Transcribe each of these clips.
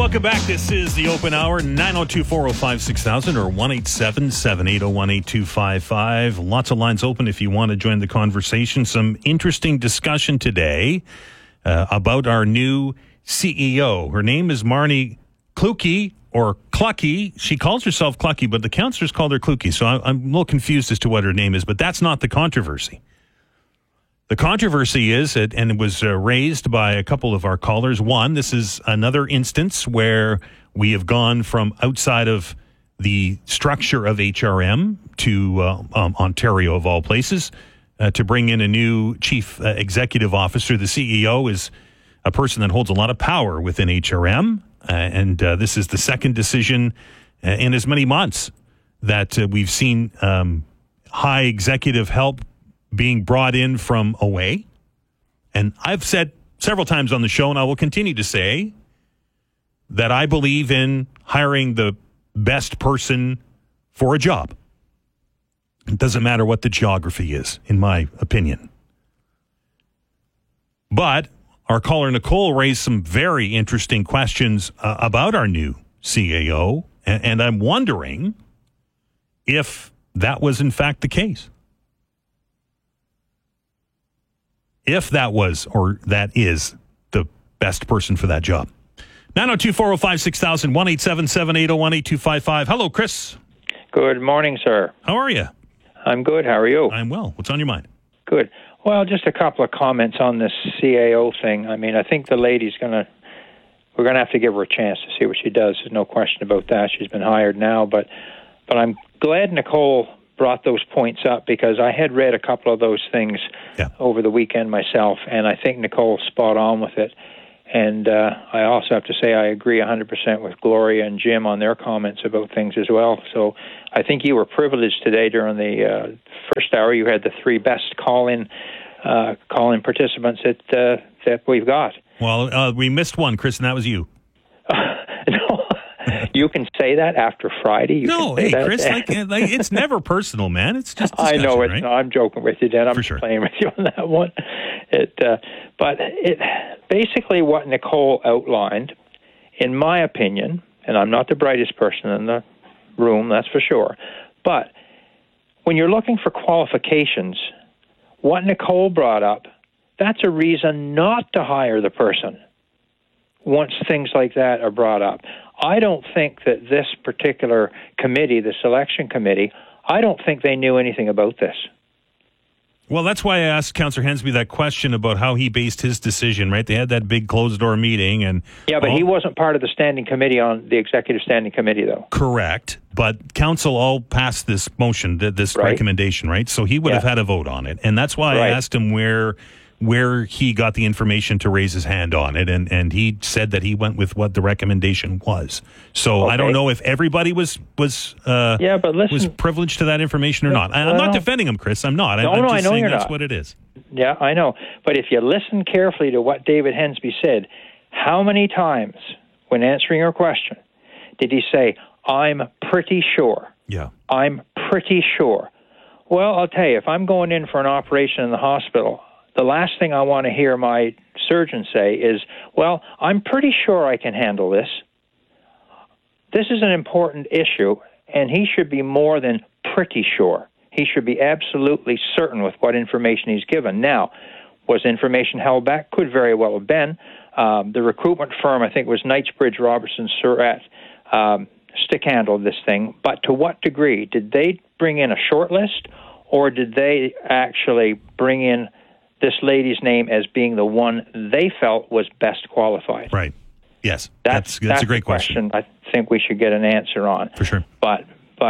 Welcome back. This is the Open Hour, 902-405-6000 or 1-877-801-8255. Lots of lines open if you want to join the conversation. Some interesting discussion today about our new CEO. Her name is Marnie Kluke, or Clucky. She calls herself Clucky, but the counselors called her Kluke, so I'm a little confused as to what her name is, but that's not the controversy. The controversy is, and it was raised by a couple of our callers. One, this is another instance where we have gone from outside of the structure of HRM to Ontario, of all places, to bring in a new chief executive officer. The CEO is a person that holds a lot of power within HRM, and this is the second decision in as many months that we've seen high executive help being brought in from away. And I've said several times on the show, and I will continue to say, that I believe in hiring the best person for a job. It doesn't matter what the geography is, in my opinion. But our caller Nicole raised some very interesting questions about our new CAO, and I'm wondering if that was in fact the case. If that was, or that is, the best person for that job. 902-405-6000, 1-877-801-8255. Hello, Chris. Good morning, sir. How are you? I'm good. How are you? I'm well. What's on your mind? Good. Well, just a couple of comments on this CAO thing. I mean, I think the lady's we're going to have to give her a chance to see what she does. There's no question about that. She's been hired now, but I'm glad Nicole brought those points up, because I had read a couple of those things over the weekend myself, and I think Nicole's spot on with it. And I also have to say I agree 100% with Gloria and Jim on their comments about things as well. So I think you were privileged today during the first hour. You had the three best call-in participants that we've got. Well, we missed one, Chris, and that was you. No. You can say that after Friday. Chris, it's never personal, man. It's just discussion, I know it's right? No, I'm joking with you, Dan. I'm sure. playing with you on that one. But basically what Nicole outlined, in my opinion, and I'm not the brightest person in the room, that's for sure, but when you're looking for qualifications, what Nicole brought up, that's a reason not to hire the person once things like that are brought up. I don't think that this particular committee, the selection committee, I don't think they knew anything about this. Well, that's why I asked Councillor Hensby that question about how he based his decision, right? They had that big closed-door meeting. But he wasn't part of the standing committee on the executive standing committee, though. Correct. But council all passed this motion, this recommendation, right? So he would have had a vote on it. And that's why I asked him where he got the information to raise his hand on it, and he said that he went with what the recommendation was. So I don't know if everybody was privileged to that information or not. And I'm not defending him, Chris. I'm not. I'm just saying that's what it is. Yeah, I know. But if you listen carefully to what David Hensby said, how many times when answering your question did he say, "I'm pretty sure"? Yeah. I'm pretty sure. Well, I'll tell you, if I'm going in for an operation in the hospital, the last thing I want to hear my surgeon say is, well, I'm pretty sure I can handle this. This is an important issue, and he should be more than pretty sure. He should be absolutely certain with what information he's given. Now, was information held back? Could very well have been. The recruitment firm, I think it was Knightsbridge, Robertson, Surratt, stick-handled this thing. But to what degree? Did they bring in a short list, or did they actually bring in this lady's name as being the one they felt was best qualified? Right. Yes. That's a great question. I think we should get an answer on. For sure. But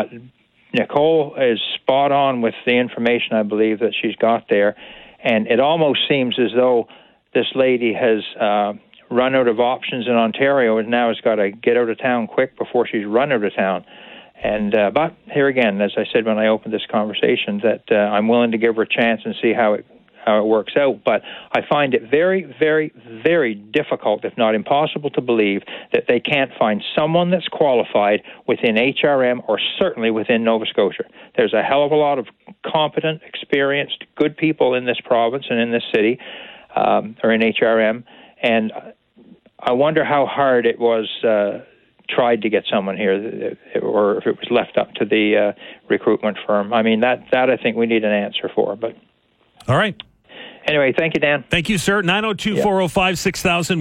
Nicole is spot on with the information, I believe, that she's got there. And it almost seems as though this lady has run out of options in Ontario and now has got to get out of town quick before she's run out of town. And but here again, as I said when I opened this conversation, that I'm willing to give her a chance and see how it works out. But I find it very, very, very difficult, if not impossible, to believe that they can't find someone that's qualified within HRM or certainly within Nova Scotia. There's a hell of a lot of competent, experienced, good people in this province and in this city, or in HRM, and I wonder how hard it was tried to get someone here, or if it was left up to the recruitment firm. I mean, that I think we need an answer for. But all right. Anyway, thank you, Dan. Thank you, sir. 902-405-6000,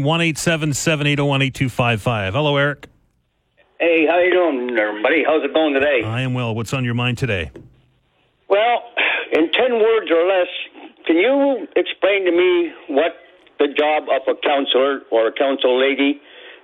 1-877-780-1825. Hello, Eric. Hey, how you doing, everybody? How's it going today? I am well. What's on your mind today? Well, in 10 words or less, can you explain to me what the job of a counselor or a counsel lady,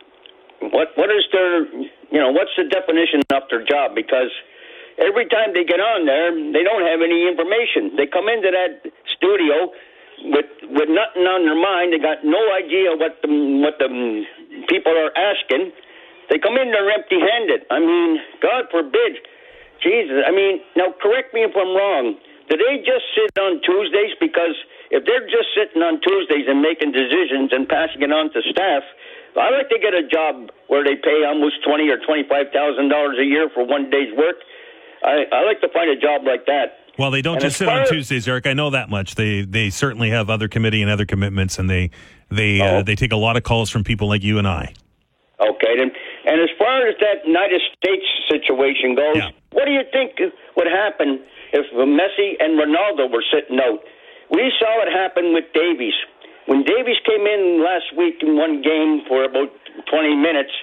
what is their, what's the definition of their job? Because every time they get on there, they don't have any information. They come into that studio with nothing on their mind. They got no idea what the people are asking. They come in there empty-handed. I mean, God forbid. Jesus. I mean, now correct me if I'm wrong. Do they just sit on Tuesdays? Because if they're just sitting on Tuesdays and making decisions and passing it on to staff, I'd like to get a job where they pay almost $20,000 or $25,000 a year for one day's work. I like to find a job like that. Well, they don't just sit on Tuesdays, Eric. I know that much. They certainly have other committee and other commitments, and they take a lot of calls from people like you and I. Okay, then. And as far as that United States situation goes, What do you think would happen if Messi and Ronaldo were sitting out? We saw it happen with Davies. When Davies came in last week in one game for about 20 minutes,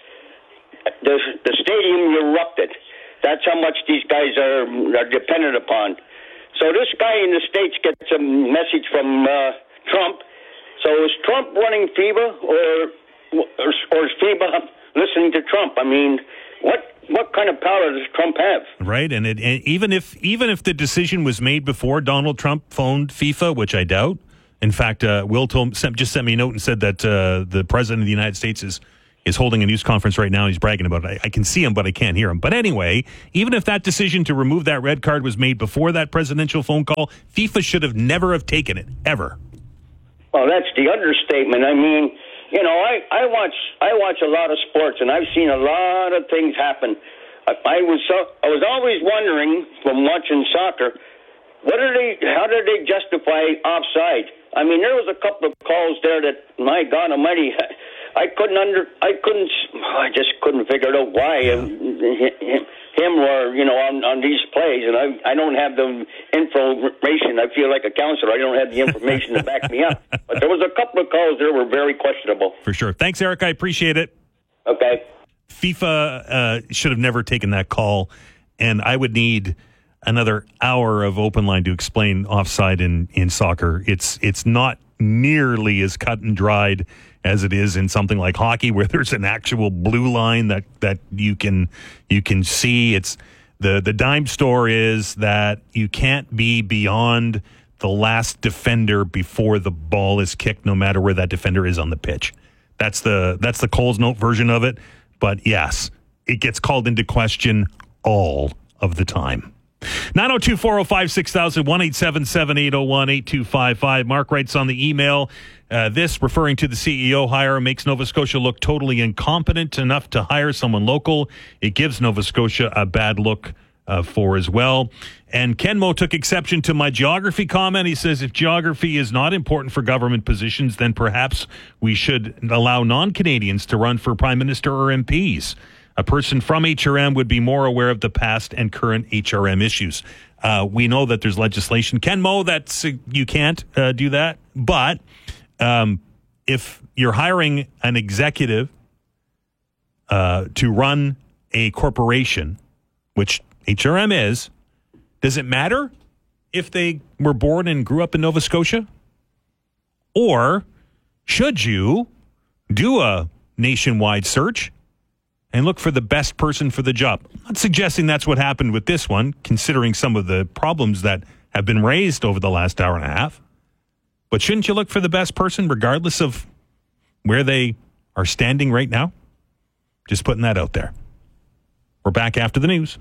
the stadium erupted. That's how much these guys are dependent upon. So this guy in the States gets a message from Trump. So is Trump running FIBA or is FIBA listening to Trump? I mean, what kind of power does Trump have? Right, and even if the decision was made before Donald Trump phoned FIFA, which I doubt. In fact, Will just sent me a note and said that the president of the United States is holding a news conference right now. And he's bragging about it. I can see him, but I can't hear him. But anyway, even if that decision to remove that red card was made before that presidential phone call, FIFA should have never have taken it, ever. Well, that's the understatement. I mean, I watch a lot of sports, and I've seen a lot of things happen. I was always wondering from watching soccer, how did they justify offside? I mean, there was a couple of calls there that, my God Almighty, I just couldn't figure out why him or on these plays, and I don't have the information. I feel like a counselor. I don't have the information to back me up. But there was a couple of calls there were very questionable. For sure. Thanks, Eric. I appreciate it. Okay. FIFA should have never taken that call, and I would need another hour of open line to explain offside in soccer. It's not nearly as cut and dried as it is in something like hockey, where there's an actual blue line that you can see. It's the dime store is that you can't be beyond the last defender before the ball is kicked, no matter where that defender is on the pitch. That's the Coles Note version of it. But yes, it gets called into question all of the time. 902-405-6000, 1-877-801-8255. Mark writes on the email, this, referring to the CEO hire, makes Nova Scotia look totally incompetent enough to hire someone local. It gives Nova Scotia a bad look for as well. And Kenmo took exception to my geography comment. He says, if geography is not important for government positions, then perhaps we should allow non-Canadians to run for prime minister or MPs. A person from HRM would be more aware of the past and current HRM issues. We know that there's legislation. Kenmo, that's you can't do that. But if you're hiring an executive to run a corporation, which HRM is, does it matter if they were born and grew up in Nova Scotia? Or should you do a nationwide search and look for the best person for the job? I'm not suggesting that's what happened with this one, considering some of the problems that have been raised over the last hour and a half. But shouldn't you look for the best person regardless of where they are standing right now? Just putting that out there. We're back after the news.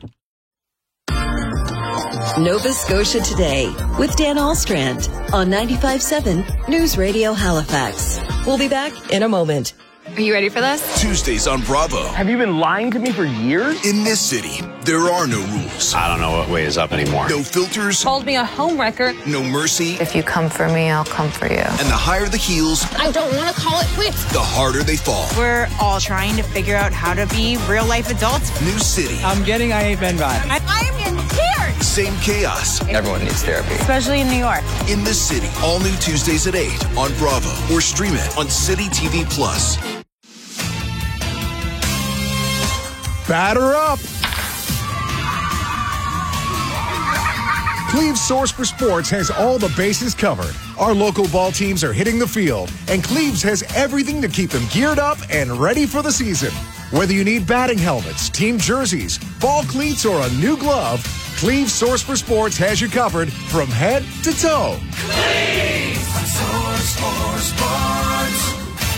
Nova Scotia Today with Dan Alstrand on 95.7 News Radio Halifax. We'll be back in a moment. Are you ready for this? Tuesdays on Bravo. Have you been lying to me for years? In this city, there are no rules. I don't know what way is up anymore. No filters. Called me a homewrecker. No mercy. If you come for me, I'll come for you. And the higher the heels, I don't want to call it quits. the harder they fall. We're all trying to figure out how to be real-life adults. New city. I'm getting I Ain't Been vibe. I'm in tears. Same chaos. Everyone needs therapy. Especially in New York. In this city. All new Tuesdays at 8 on Bravo. Or stream it on City TV Plus. Batter up! Cleve's Source for Sports has all the bases covered. Our local ball teams are hitting the field, and Cleve's has everything to keep them geared up and ready for the season. Whether you need batting helmets, team jerseys, ball cleats, or a new glove, Cleve's Source for Sports has you covered from head to toe. Cleve's Source for Sports.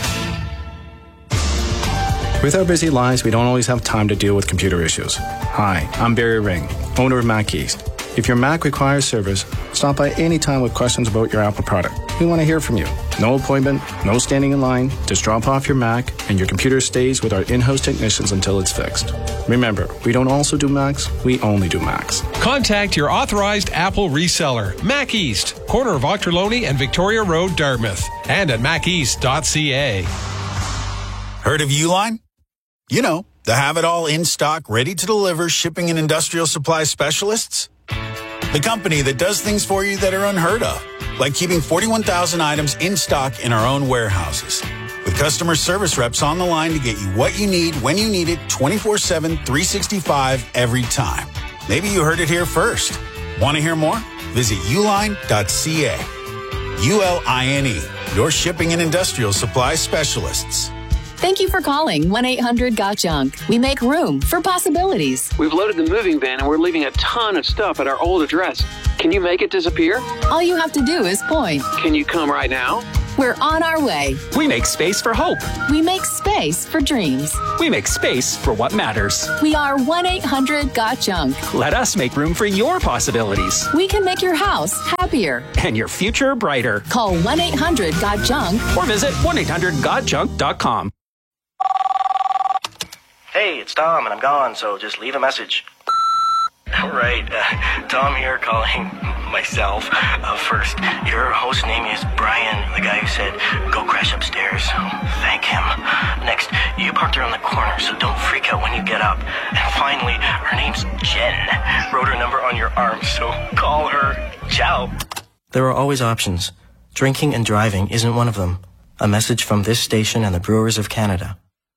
With our busy lives, we don't always have time to deal with computer issues. Hi, I'm Barry Ring, owner of Mac East. If your Mac requires service, stop by anytime with questions about your Apple product. We want to hear from you. No appointment, no standing in line. Just drop off your Mac and your computer stays with our in-house technicians until it's fixed. Remember, we don't also do Macs, we only do Macs. Contact your authorized Apple reseller, Mac East, corner of Ochterlony and Victoria Road, Dartmouth, and at maceast.ca. Heard of Uline? You know, the have-it-all in-stock, ready-to-deliver shipping and industrial supply specialists. The company that does things for you that are unheard of, like keeping 41,000 items in stock in our own warehouses. With customer service reps on the line to get you what you need, when you need it, 24/7, 365, every time. Maybe you heard it here first. Want to hear more? Visit uline.ca. ULINE, your shipping and industrial supply specialists. Thank you for calling 1-800-GOT-JUNK. We make room for possibilities. We've loaded the moving van and we're leaving a ton of stuff at our old address. Can you make it disappear? All you have to do is point. Can you come right now? We're on our way. We make space for hope. We make space for dreams. We make space for what matters. We are 1-800-GOT-JUNK. Let us make room for your possibilities. We can make your house happier. And your future brighter. Call 1-800-GOT-JUNK. Or visit 1-800-GOT-JUNK.com. Hey, it's Tom, and I'm gone, so just leave a message. All right, Tom here calling myself. First, your host name is Brian, the guy who said, go crash upstairs. Thank him. Next, you parked around the corner, so don't freak out when you get up. And finally, her name's Jen. Wrote her number on your arm, so call her. Ciao. There are always options. Drinking and driving isn't one of them. A message from this station and the Brewers of Canada.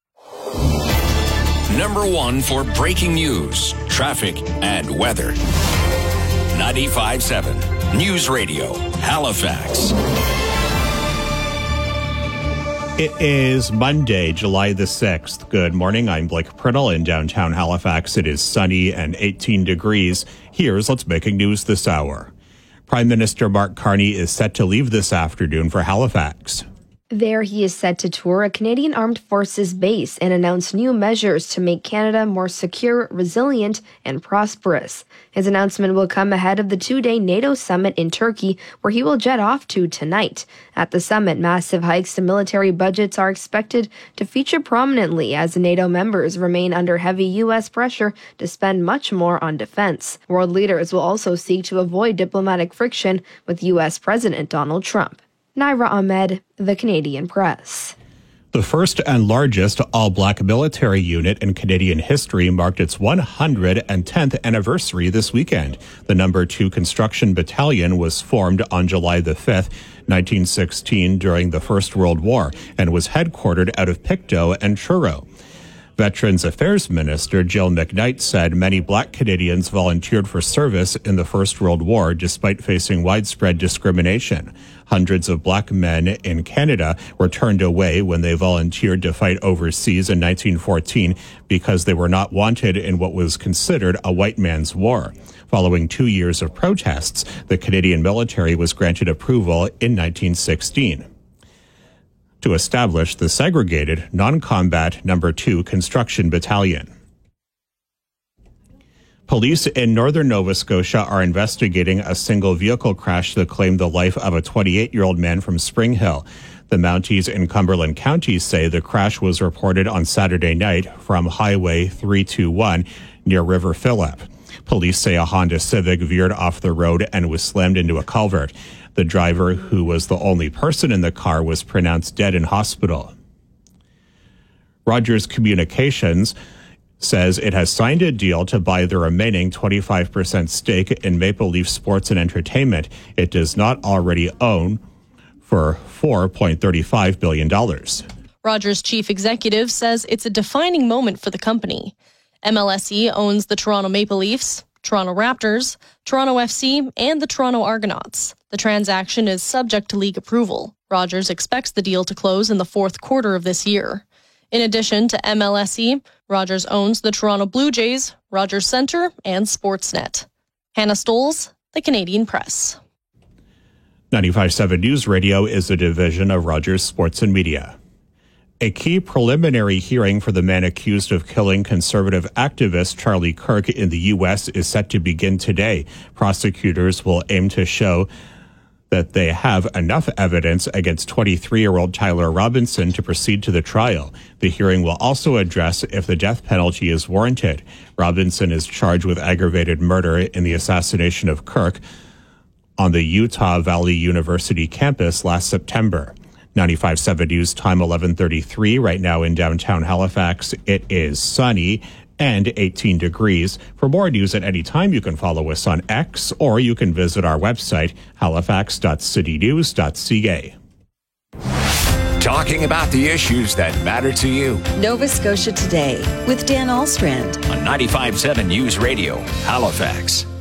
Number one for breaking news, traffic, and weather. 95.7 News Radio, Halifax. It is Monday, July the 6th. Good morning. I'm Blake Priddle in downtown Halifax. It is sunny and 18 degrees. Here's what's making news this hour. Prime Minister Mark Carney is set to leave this afternoon for Halifax. There, he is set to tour a Canadian Armed Forces base and announce new measures to make Canada more secure, resilient, and prosperous. His announcement will come ahead of the two-day NATO summit in Turkey, where he will jet off to tonight. At the summit, massive hikes to military budgets are expected to feature prominently as NATO members remain under heavy U.S. pressure to spend much more on defense. World leaders will also seek to avoid diplomatic friction with U.S. President Donald Trump. Naira Ahmed, The Canadian Press. The first and largest all-black military unit in Canadian history marked its 110th anniversary this weekend. The No. 2 Construction Battalion was formed on July the 5th, 1916, during the First World War, and was headquartered out of Pictou and Truro. Veterans Affairs Minister Jill McKnight said many black Canadians volunteered for service in the First World War despite facing widespread discrimination. Hundreds of black men in Canada were turned away when they volunteered to fight overseas in 1914 because they were not wanted in what was considered a white man's war. Following 2 years of protests, the Canadian military was granted approval in 1916. To establish the segregated, non-combat No. 2 Construction Battalion. Police in northern Nova Scotia are investigating a single vehicle crash that claimed the life of a 28-year-old man from Spring Hill. The Mounties in Cumberland County say the crash was reported on Saturday night from Highway 321 near River Phillip. Police say a Honda Civic veered off the road and was slammed into a culvert. The driver, who was the only person in the car, was pronounced dead in hospital. Rogers Communications says it has signed a deal to buy the remaining 25% stake in Maple Leaf Sports and Entertainment it does not already own for $4.35 billion. Rogers' chief executive says it's a defining moment for the company. MLSE owns the Toronto Maple Leafs, Toronto Raptors, Toronto FC, and the Toronto Argonauts. The transaction is subject to league approval. Rogers expects the deal to close in the fourth quarter of this year. In addition to MLSE, Rogers owns the Toronto Blue Jays, Rogers Centre, and Sportsnet. Hannah Stoles, The Canadian Press. 95.7 News Radio is a division of Rogers Sports and Media. A key preliminary hearing for the man accused of killing conservative activist Charlie Kirk in the U.S. is set to begin today. Prosecutors will aim to show that they have enough evidence against 23-year-old Tyler Robinson to proceed to the trial. The hearing will also address if the death penalty is warranted. Robinson is charged with aggravated murder in the assassination of Kirk on the Utah Valley University campus last September. 95.7 News time 11:33 right now in downtown Halifax. It is sunny and 18 degrees. For more news at any time, you can follow us on X or you can visit our website, halifax.citynews.ca. Talking about the issues that matter to you. Nova Scotia Today with Dan Alstrand On 95.7 News Radio, Halifax.